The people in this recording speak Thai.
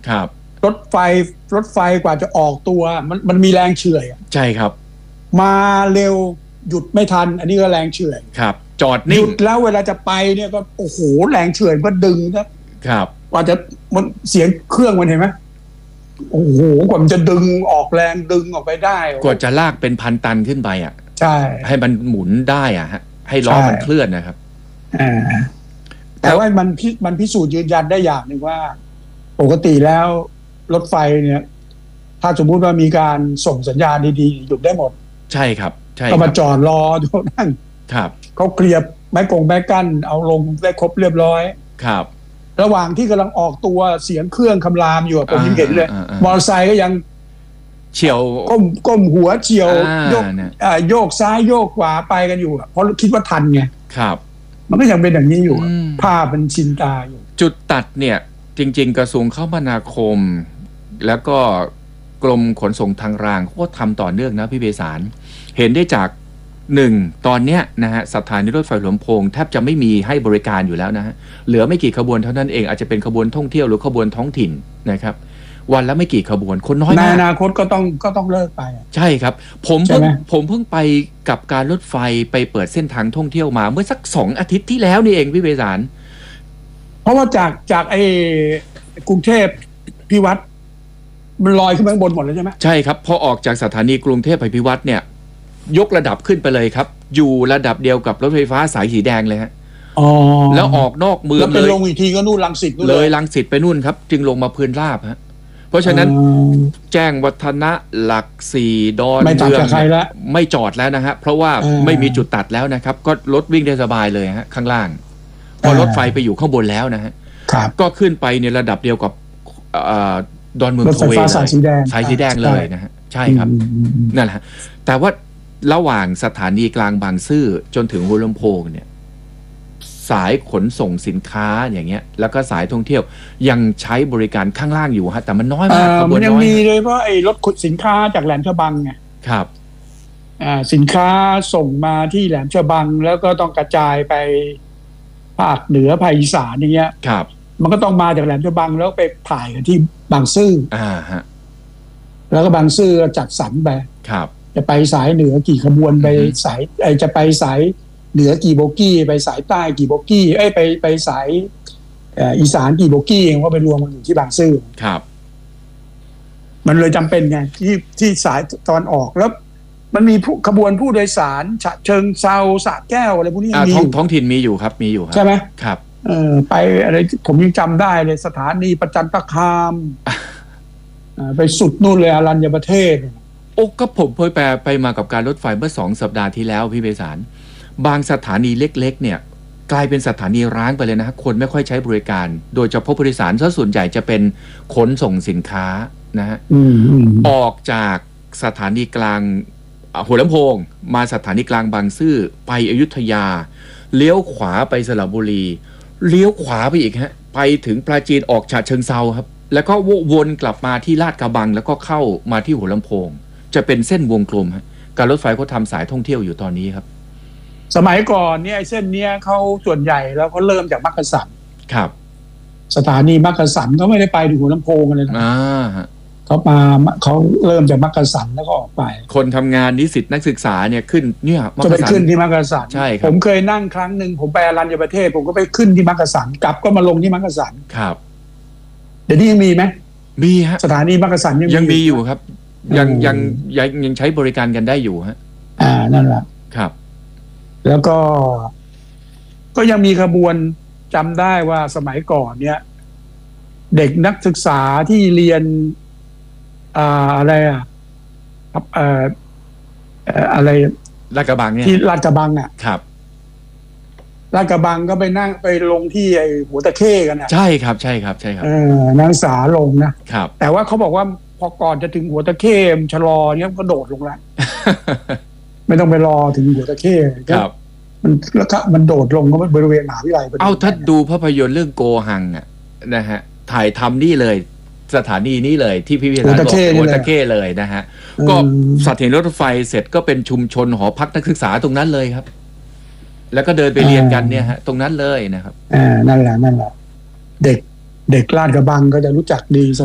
ครับรถไฟรถไฟกว่าจะออกตัวมันมีแรงเฉื่อยใช่ครับมาเร็วหยุดไม่ทันอันนี้ก็แรงเฉื่อยครับจอดหนิ่งยุดแล้วเวลาจะไปเนี่ยก็โอ้โหแรงเฉื่อยก็ดึงนะครับกว่าจะมันเสียงเครื่องมันเห็นไหมโอ้โหกว่ามันจะดึงออกแรงดึงออกไปได้กว่าจะลากเป็นพันตันขึ้นไปอ่ะใช่ให้มันหมุนได้อ่ะฮะให้ล้อมันเคลื่อนนะครับแต่ว่ามันพิสูจน์ยืนยันได้อย่างหนึ่งว่าปกติแล้วรถไฟเนี่ยถ้าสมมุติว่ามีการส่งสัญญาณดีๆหยุดได้หมดใช่ครับใช่ก็มาครับจอดรอดูนั่งครับเขาเคลียร์ไม้กั้นเอาลงได้ครบเรียบร้อยครับระหว่างที่กำลังออกตัวเสียงเครื่องคำรามอยู่ผมยังเห็นเลยมอเตอร์ไซค์ก็ยังเฉียวก้มหัวเฉียวเนี่ยโยกซ้ายโยกขวาไปกันอยู่เพราะคิดว่าทันไงครับมันก็ยังเป็นอย่างนี้อยู่ภาพมันชินตาอยู่จุดตัดเนี่ยจริงๆกระทรวงคมนาคมแล้วก็กรมขนส่งทางรางเขาก็ทำต่อเนื่องนะพี่เบสารเห็นได้จากหนึ่งตอนเนี้ยนะฮะสถานีรถไฟหัวลำโพงแทบจะไม่มีให้บริการอยู่แล้วนะฮะเหลือไม่กี่ขบวนเท่านั้นเองอาจจะเป็นขบวนท่องเที่ยวหรือขบวนท้องถิ่นนะครับวันละไม่กี่ขบวนคนน้อยมากในอนาคตก็ต้องเลิกไปใช่ครับผมเพิ่งไปกับการรถไฟไปเปิดเส้นทางท่องเที่ยวมาเมื่อสัก2 อาทิตย์ที่แล้วนี่เองพี่เบสารเพราะว่าจากไอ้กรุงเทพพิวัตรมันลอยขึ้นไปข้างบนหมดแล้วใช่ไหมใช่ครับพอออกจากสถานีกรุงเทพอภิวัตรเนี่ยยกระดับขึ้นไปเลยครับอยู่ระดับเดียวกับรถไฟฟ้าสายสีแดงเลยฮะแล้วออกนอกเมืองเลยแล้วไปลงอีกทีก็นู่นรังสิตเลยรังสิตไปนู่นครับจึงลงมาพื้นราบฮะเพราะฉะนั้นแจ้งวัฒนะหลัก4ดอนเมืองไม่จอดแล้วนะฮะเพราะว่าไม่มีจุดตัดแล้วนะครับก็รถวิ่งได้สบายเลยฮะข้างล่างพอรถไฟไปอยู่ข้างบนแล้วนะฮะก็ขึ้นไปในระดับเดียวกับดอนเมืองโทเวเลยสายสีแดงเลยนะฮะใช่ครับนั่นแหละแต่ว่าระหว่างสถานีกลางบางซื่อจนถึงหัวลำโพงเนี่ยสายขนส่งสินค้าอย่างเงี้ยแล้วก็สายท่องเที่ยวยังใช้บริการข้างล่างอยู่ฮะแต่มันน้อยมากมันยังมีเลยเพราะไอ้รถขนสินค้าจากแหลมฉบังไงครับสินค้าส่งมาที่แหลมฉบังแล้วก็ต้องกระจายไปภาคเหนือภาคอีสานอย่างเงี้ยครับมันก็ต้องมาจากแหลมฉบังแล้วไปถ่ายกันที่บางซื่อฮะแล้วก็บางซื่อจัดสรรไปครับจะไปสายเหนือกี่ขบวนไปสายจะไปสายเหนือกี่โบกี้ไปสายใต้กี่โบกี้ไปสายอีสานกี่โบกี้เองว่าไปรวมกันอยู่ที่บางซื่อครับมันเลยจำเป็นไงที่สายตอนออกแล้วมันมีขบวนผู้โดยสารฉะเชิงเซาสระแก้วอะไรพวกนี้มีท้องถิ่นมีอยู่ครับมีอยู่ใช่ไหมครับไปอะไรผมยังจำได้เลยสถานีประจันตคามไปสุดนู่นเลยอรัญญประเทศโอ้ก็ผมเคยไปมากับการรถไฟเมื่อ2 สัปดาห์ที่แล้วพี่เบสารบางสถานีเล็กๆเนี่ยกลายเป็นสถานีร้างไปเลยนะคนไม่ค่อยใช้บริการโดยเฉพาะผู้โดยสารส่วนใหญ่จะเป็นขนส่งสินค้านะฮะออกจากสถานีกลางหัวลำโพงมาสถานีกลางบางซื่อไปอยุธยาเลี้ยวขวาไปสระบุรีเลี้ยวขวาไปอีกฮะไปถึงปราจีนออกฉะเชิงเซาครับแล้วก็วนกลับมาที่ลาดกระบังแล้วก็เข้ามาที่หัวลำโพงจะเป็นเส้นวงกลมฮะการรถไฟเขาทำสายท่องเที่ยวอยู่ตอนนี้ครับสมัยก่อนเนี่ยไอ้เส้นเนี้ยเขาส่วนใหญ่แล้วเขาเริ่มจากมักกะสันครับสถานีมักกะสันเขาไม่ได้ไปถึงหัวลำโพงเลยนะเขาเริ่มจากมักกะสันแล้วก็ออกไปคนทำงานนิสิตนักศึกษาเนี่ยขึ้นเนี่ยจะไปขึ้นที่มักกะสันใช่ครับผมเคยนั่งครั้งหนึ่งผมไปอรัญญประเทศผมก็ไปขึ้นที่มักกะสันกลับก็มาลงที่มักกะสันครับเดี๋ยวนี้ยังมีไหมมีฮะสถานีมักกะสันยังมีอยู่ครับยังใช้บริการกันได้อยู่ฮะนั่นแหละครับแล้วก็ยังมีขบวนจำได้ว่าสมัยก่อนเนี่ยเด็กนักศึกษาที่เรียนอะไรอะไรลาดกระบังเนี่ยที่ลาดกระบังครับลาดกระบังก็ไปนั่งไปลงที่ไอ้หัวตะเข้กันใช่ครับใช่ครับนักศึกษาลงนะครับแต่ว่าเขาบอกว่าพอก่อนจะถึงหัวตะเข้ชะลอเนี่ยก็โดดลงแล้ว ไม่ต้องไปรอถึงหัวตะเข้ครับมันโดดลงก็บริเวณมหาวิทยาลัยถ้าดูภาพยนตร์เรื่องโกหังนะฮะถ่ายทำนี่เลยสถานีนี้เลยที่พี่พิธาบอกหัวตะเข้เลยนะฮะก็สถานีรถไฟเสร็จก็เป็นชุมชนหอพักนักศึกษาตรงนั้นเลยครับแล้วก็เดินไปเรียนกันเนี่ยฮะตรงนั้นเลยนะครับนั่นแหละเด็กลาดกระบังก็จะรู้จักดี